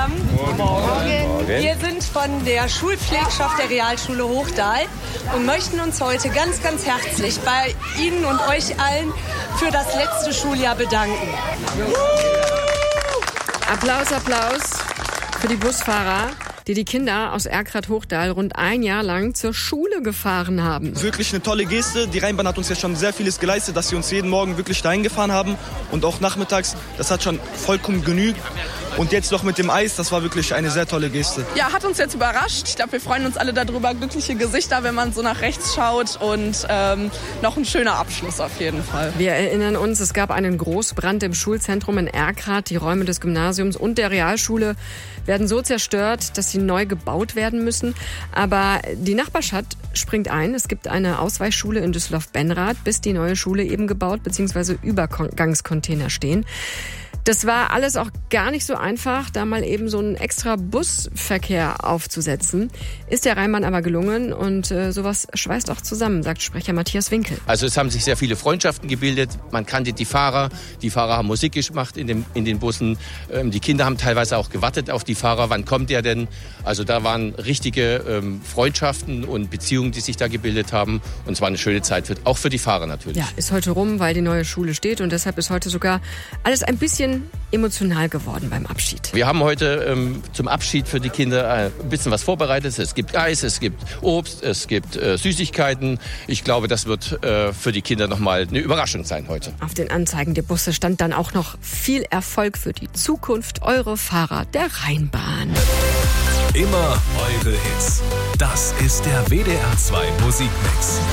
zusammen. Guten Morgen. Wir sind von der Schulpflegschaft der Realschule Hochdahl und möchten uns heute ganz, ganz herzlich bei Ihnen und euch allen für das letzte Schuljahr bedanken. Applaus für die Busfahrer, die Kinder aus Erkrath-Hochdahl rund ein Jahr lang zur Schule gefahren haben. Wirklich eine tolle Geste. Die Rheinbahn hat uns ja schon sehr vieles geleistet, dass sie uns jeden Morgen wirklich dahin gefahren haben. Und auch nachmittags, das hat schon vollkommen genügt. Und jetzt noch mit dem Eis, das war wirklich eine sehr tolle Geste. Ja, hat uns jetzt überrascht. Ich glaube, wir freuen uns alle darüber. Glückliche Gesichter, wenn man so nach rechts schaut. Und noch ein schöner Abschluss auf jeden Fall. Wir erinnern uns, es gab einen Großbrand im Schulzentrum in Erkrath. Die Räume des Gymnasiums und der Realschule werden so zerstört, dass sie neu gebaut werden müssen. Aber die Nachbarschaft springt ein. Es gibt eine Ausweichschule in Düsseldorf-Benrath, bis die neue Schule eben gebaut bzw. Übergangscontainer stehen. Das war alles auch gar nicht so einfach, da mal eben so einen extra Busverkehr aufzusetzen. Ist der Rheinbahn aber gelungen und sowas schweißt auch zusammen, sagt Sprecher Matthias Winkel. Also es haben sich sehr viele Freundschaften gebildet. Man kannte die Fahrer haben Musik gemacht in den Bussen. Die Kinder haben teilweise auch gewartet auf die Fahrer. Wann kommt der denn? Also da waren richtige Freundschaften und Beziehungen, die sich da gebildet haben. Und es war eine schöne Zeit, auch für die Fahrer natürlich. Ja, ist heute rum, weil die neue Schule steht und deshalb ist heute sogar alles ein bisschen emotional geworden beim Abschied. Wir haben heute zum Abschied für die Kinder ein bisschen was vorbereitet. Es gibt Eis, es gibt Obst, es gibt Süßigkeiten. Ich glaube, das wird für die Kinder nochmal eine Überraschung sein heute. Auf den Anzeigen der Busse stand dann auch noch viel Erfolg für die Zukunft, eure Fahrer der Rheinbahn. Immer eure Hits. Das ist der WDR 2 Musikmix.